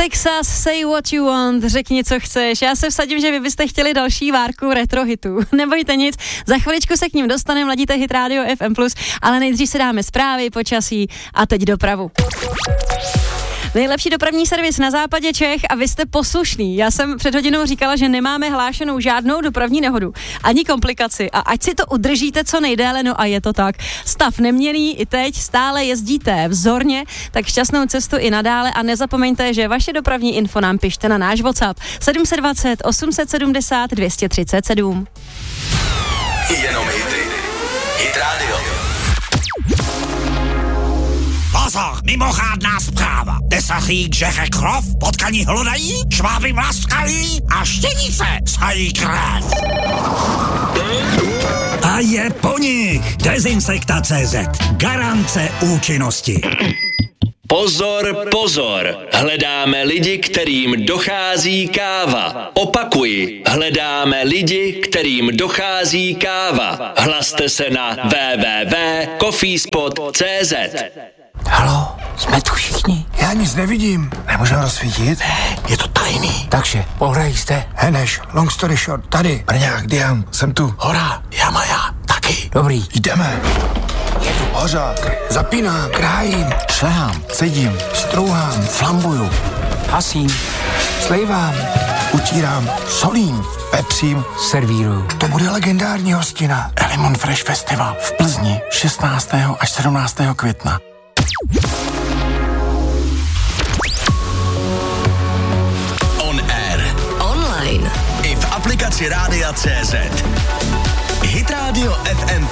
Lixas, Say What You Want, řekni, co chceš. Já se vsadím, že vy byste chtěli další várku retro hitů. Nebojte nic, za chviličku se k ním dostaneme, ladíte Hit Radio FM+, ale nejdřív si dáme zprávy, počasí a teď dopravu. Nejlepší dopravní servis na západě Čech a vy jste poslušný. Já jsem před hodinou říkala, že nemáme hlášenou žádnou dopravní nehodu, ani komplikaci a ať si to udržíte co nejdéle, no a je to tak. Stav neměný, i teď stále jezdíte vzorně, tak šťastnou cestu i nadále a nezapomeňte, že vaše dopravní info nám pište na náš WhatsApp 720 870 237. Jenom hity. Hit Radio. Pozor, mimořádná zpráva. Tesařík žere krov, potkani hlodají, šváby mlaskají a štěnice sají krev. A je po nich Dezinsekta.cz. Garance účinnosti. Pozor, pozor, hledáme lidi, kterým dochází káva. Opakuji, hledáme lidi, kterým dochází káva. Hlaste se na www.coffeespot.cz. Haló, jsme tu všichni. Já nic nevidím. Nemůžeme rozsvítit? Je to tajný. Takže, pohrají jste. Heneš, long story short, tady. Brňák, Dian, jsem tu. Hora, Jamaja, taky. Dobrý. Jdeme. Jedu. Hořák, zapínám, krájím, Šlehám, cedím, strouhám, flambuju, hasím, slejvám, utírám, solím, pepřím. servíruju. To bude legendární hostina. Lemon Fresh Festival v Plzni 16. až 17. května. On air. Online. I v aplikaci Rádia CZ. Hit Radio FM+.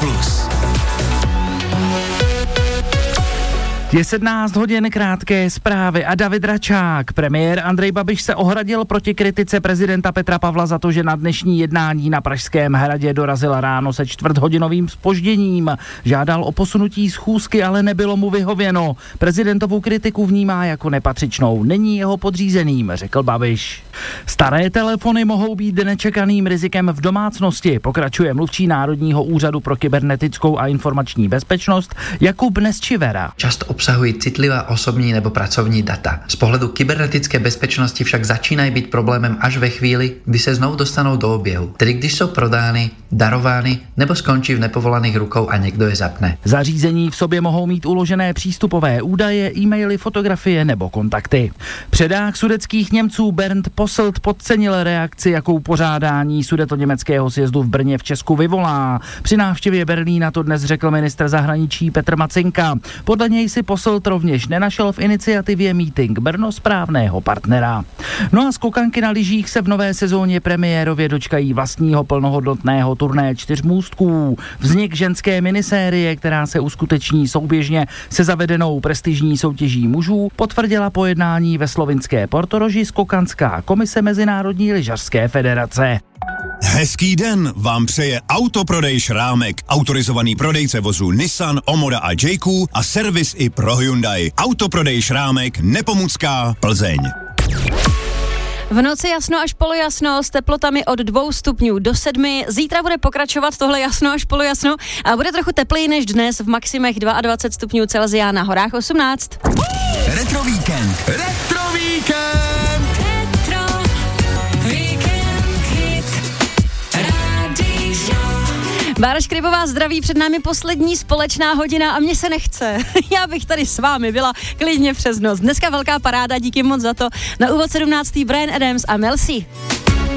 Je 17 hodin, krátké zprávy a David Račák. Premiér Andrej Babiš se ohradil proti kritice prezidenta Petra Pavla za to, že na dnešní jednání na Pražském hradě dorazila ráno se čtvrthodinovým zpožděním. Žádal o posunutí schůzky, ale nebylo mu vyhověno. Prezidentovu kritiku vnímá jako nepatřičnou. Není jeho podřízeným, řekl Babiš. Staré telefony mohou být nečekaným rizikem v domácnosti, pokračuje mluvčí Národního úřadu pro kybernetickou a informační bezpečnost Jakub Nesčivera. Často obsahují citlivá osobní nebo pracovní data. Z pohledu kybernetické bezpečnosti však začínají být problémem až ve chvíli, kdy se znovu dostanou do oběhu. Tedy když jsou prodány, darovány nebo skončí v nepovolaných rukou a někdo je zapne. Zařízení v sobě mohou mít uložené přístupové údaje, e-maily, fotografie nebo kontakty. Předák sudetských Němců Bernd Posselt podcenil reakci, jakou pořádání sudetoněmeckého sjezdu v Brně v Česku vyvolá. Při návštěvě Berlína to dnes řekl ministr zahraničí Petr Macinka. Podle něj si Posselt rovněž nenašel v iniciativě Meeting Brno správného partnera. No a skokanky na lyžích se v nové sezóně premiérově dočkají vlastního plnohodnotného turné 4 můstků. Vznik ženské minisérie, která se uskuteční souběžně se zavedenou prestižní soutěží mužů, potvrdila po jednání ve slovinské Portoroži skokanská komise Mezinárodní lyžařské federace. Hezký den vám přeje Autoprodej Šrámek, autorizovaný prodejce vozů Nissan, Omoda a J-Q a servis i pro Hyundai. Autoprodej Šrámek, Nepomucká, Plzeň. V noci jasno až polojasno s teplotami od 2 stupňů do 7. Zítra bude pokračovat tohle jasno až polojasno a bude trochu tepleji než dnes, v maximech 22 stupňů Celsia, na horách 18. Retro Víkend. Retro Víkend. Bára Škrybová zdraví, před námi poslední společná hodina a mně se nechce. Já bych tady s vámi byla klidně přes noc. Dneska velká paráda, díky moc za to. Na úvod 17. Bryan Adams a Mel C.